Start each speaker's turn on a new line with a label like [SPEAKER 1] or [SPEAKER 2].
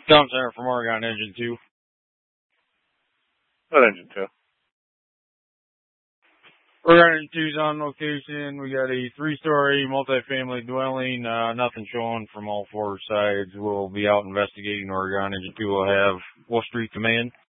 [SPEAKER 1] Tom Center from Oregon Engine 2.
[SPEAKER 2] What engine 2?
[SPEAKER 1] Oregon Engine 2's on location. We got a 3-story multifamily dwelling. Nothing showing from all 4 sides. We'll be out investigating. Oregon Engine 2 will have Wolf Street Command.